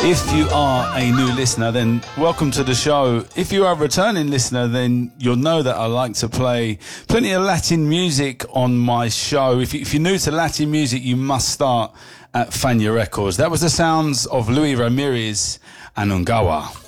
If you are a new listener, then welcome to the show. If you are a returning listener, then you'll know that I like to play plenty of Latin music on my show. If you're new to Latin music, you must start at Fania Records. That was the sounds of Luis Ramirez and Ungawa.